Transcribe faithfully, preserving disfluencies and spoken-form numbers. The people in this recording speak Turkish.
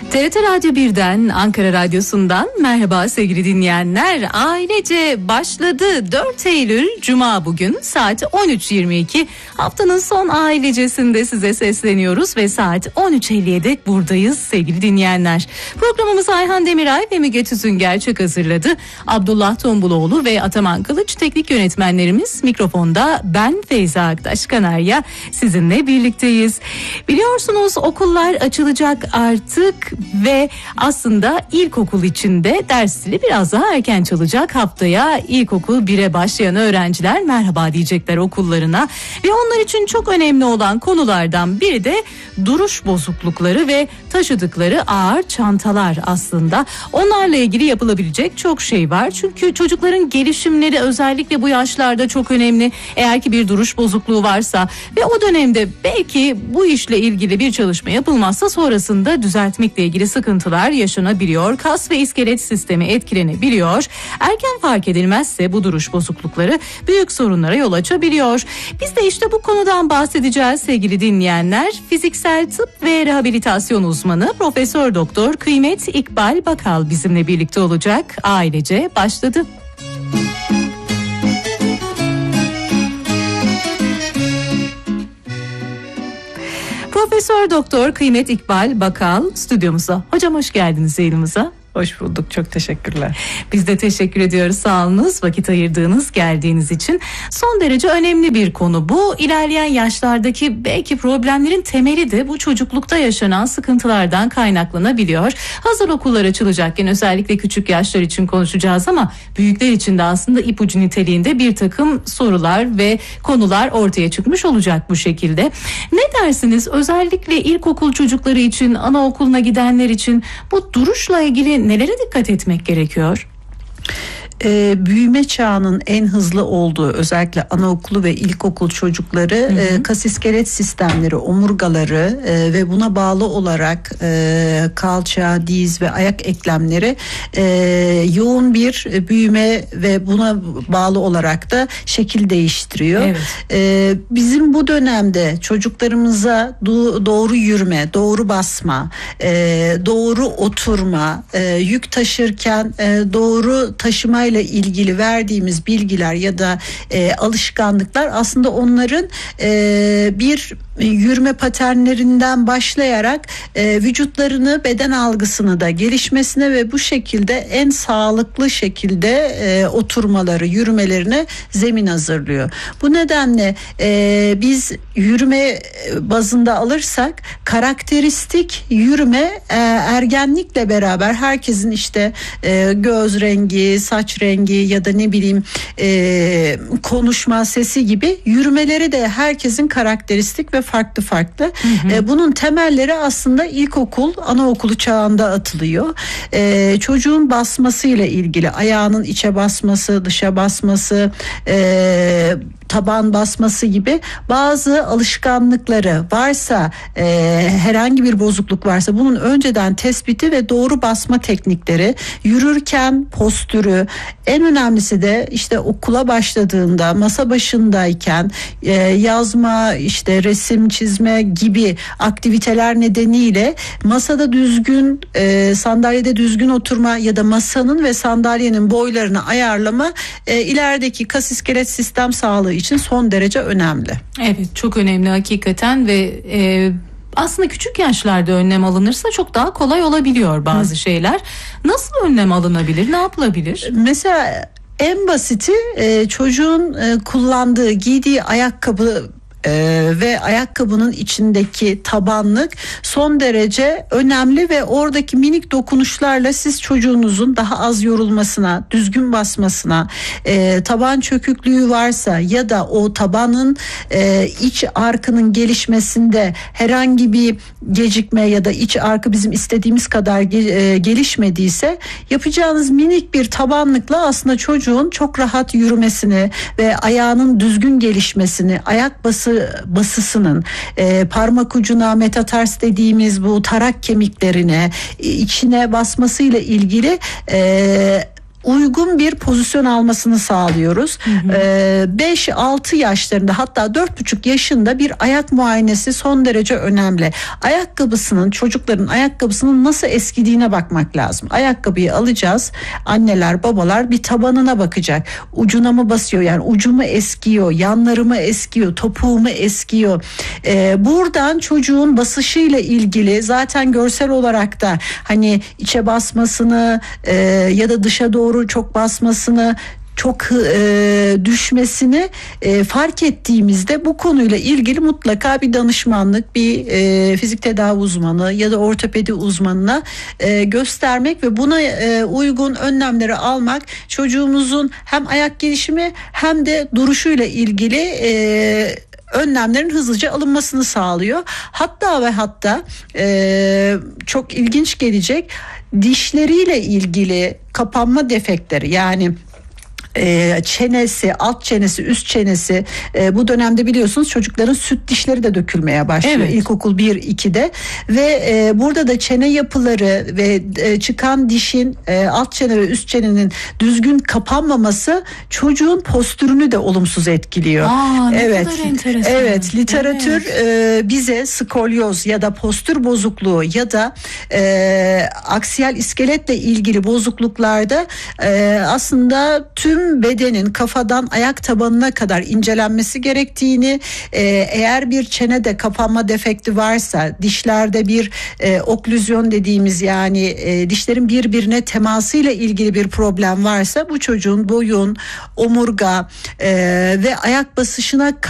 T R T Radyo birden, Ankara Radyosu'ndan merhaba sevgili dinleyenler. Ailece başladı. dört Eylül Cuma bugün saat on üç yirmi iki. Haftanın son ailecesinde size sesleniyoruz ve saat on üç elliye dek buradayız sevgili dinleyenler. Programımızı Ayhan Demiray ve Müge Tüzüngerçek hazırladı. Abdullah Tombuloğlu ve Ataman Kılıç teknik yönetmenlerimiz, mikrofonda ben Feyza Aktaş Kanarya sizinle birlikteyiz. Biliyorsunuz okullar açılacak artık ve aslında ilkokul içinde ders zili biraz daha erken çalacak. Haftaya ilkokul bire başlayan öğrenciler merhaba diyecekler okullarına ve onlar için çok önemli olan konulardan biri de duruş bozuklukları ve taşıdıkları ağır çantalar aslında. Onlarla ilgili yapılabilecek çok şey var. Çünkü çocukların gelişimleri özellikle bu yaşlarda çok önemli. Eğer ki bir duruş bozukluğu varsa ve o dönemde belki bu işle ilgili bir çalışma yapılmazsa sonrasında düzeltmekle ilgili sıkıntılar yaşanabiliyor. Kas ve iskelet sistemi etkilenebiliyor. Erken fark edilmezse bu duruş bozuklukları büyük sorunlara yol açabiliyor. Biz de işte bu konudan bahsedeceğiz sevgili dinleyenler. Fiziksel tıp ve rehabilitasyon uzmanı Profesör Doktor Kıymet İkbal Bakal bizimle birlikte olacak. Ailece başladı. Profesör Doktor Kıymet İkbal Bakal stüdyomuza. Hocam hoş geldiniz yayınımıza. Hoş bulduk. Çok teşekkürler. Biz de teşekkür ediyoruz. Sağ olunuz. Vakit ayırdığınız, geldiğiniz için. Son derece önemli bir konu bu. İlerleyen yaşlardaki belki problemlerin temeli de bu çocuklukta yaşanan sıkıntılardan kaynaklanabiliyor. Hazır okullar açılacakken özellikle küçük yaşlar için konuşacağız ama büyükler için de aslında ipucu niteliğinde bir takım sorular ve konular ortaya çıkmış olacak bu şekilde. Ne dersiniz? Özellikle ilkokul çocukları için, anaokuluna gidenler için bu duruşla ilgili nelere dikkat etmek gerekiyor? Ee, büyüme çağının en hızlı olduğu özellikle anaokulu ve ilkokul çocukları hı hı. E, kas iskelet sistemleri, omurgaları e, ve buna bağlı olarak e, kalça, diz ve ayak eklemleri e, yoğun bir büyüme ve buna bağlı olarak da şekil değiştiriyor. Evet. E, bizim bu dönemde çocuklarımıza do- doğru yürüme, doğru basma, e, doğru oturma, e, yük taşırken e, doğru taşıma ile ilgili verdiğimiz bilgiler ya da e, alışkanlıklar aslında onların e, bir yürüme paternlerinden başlayarak e, vücutlarını, beden algısını da gelişmesine ve bu şekilde en sağlıklı şekilde e, oturmaları, yürümelerine zemin hazırlıyor. Bu nedenle e, biz yürüme bazında alırsak karakteristik yürüme e, ergenlikle beraber herkesin işte e, göz rengi, saç rengi ya da ne bileyim e, konuşma sesi gibi yürümeleri de herkesin karakteristik ve farklı farklı. Hı hı. E, bunun temelleri aslında ilkokul, anaokulu çağında atılıyor. E, çocuğun basmasıyla ilgili ayağının içe basması, dışa basması, e, taban basması gibi bazı alışkanlıkları varsa, e, herhangi bir bozukluk varsa bunun önceden tespiti ve doğru basma teknikleri, yürürken postürü, en önemlisi de işte okula başladığında, masa başındayken e, yazma, işte resim çizme gibi aktiviteler nedeniyle masada düzgün, e, sandalyede düzgün oturma ya da masanın ve sandalyenin boylarını ayarlama e, ilerideki kas iskelet sistem sağlığı için son derece önemli. Evet, çok önemli hakikaten ve e, aslında küçük yaşlarda önlem alınırsa çok daha kolay olabiliyor bazı Hı. şeyler. Nasıl önlem alınabilir? Ne yapılabilir? Mesela en basiti e, çocuğun e, kullandığı, giydiği ayakkabı Ee, ve ayakkabının içindeki tabanlık son derece önemli ve oradaki minik dokunuşlarla siz çocuğunuzun daha az yorulmasına, düzgün basmasına, e, taban çöküklüğü varsa ya da o tabanın e, iç arkının gelişmesinde herhangi bir gecikme ya da iç arkı bizim istediğimiz kadar ge- e, gelişmediyse yapacağınız minik bir tabanlıkla aslında çocuğun çok rahat yürümesini ve ayağının düzgün gelişmesini, ayak bası basısının e, parmak ucuna metatars dediğimiz bu tarak kemiklerine e, içine basmasıyla ilgili e, uygun bir pozisyon almasını sağlıyoruz. beş altı yaşlarında, hatta dört buçuk yaşında bir ayak muayenesi son derece önemli. Ayakkabısının, çocukların ayakkabısının nasıl eskidiğine bakmak lazım. Ayakkabıyı alacağız. Anneler, babalar bir tabanına bakacak. Ucuna mı basıyor? Yani ucu mu eskiyor? Yanları mı eskiyor? Topuğu mu eskiyor? Ee, buradan çocuğun basışıyla ilgili zaten görsel olarak da hani içe basmasını e, ya da dışa doğru çok basmasını, çok e, düşmesini e, fark ettiğimizde bu konuyla ilgili mutlaka bir danışmanlık, bir e, fizik tedavi uzmanı ya da ortopedi uzmanına e, göstermek ve buna e, uygun önlemleri almak çocuğumuzun hem ayak gelişimi hem de duruşuyla ilgili e, önlemlerin hızlıca alınmasını sağlıyor. Hatta ve hatta e, çok ilginç gelecek, dişleriyle ilgili kapanma defektleri, yani E, çenesi, alt çenesi, üst çenesi, e, bu dönemde biliyorsunuz çocukların süt dişleri de dökülmeye başlıyor. Evet. İlkokul bir ikide ve e, burada da çene yapıları ve e, çıkan dişin e, alt çene ve üst çenenin düzgün kapanmaması çocuğun postürünü de olumsuz etkiliyor. Aa, ne evet. kadar enteresan. Evet, literatür evet. E, bize skolyoz ya da postür bozukluğu ya da e, aksiyal iskeletle ilgili bozukluklarda e, aslında tüm bedenin kafadan ayak tabanına kadar incelenmesi gerektiğini, e, eğer bir çenede kapanma defekti varsa, dişlerde bir e, oklüzyon dediğimiz, yani e, dişlerin birbirine temasıyla ilgili bir problem varsa bu çocuğun boyun, omurga e, ve ayak basışına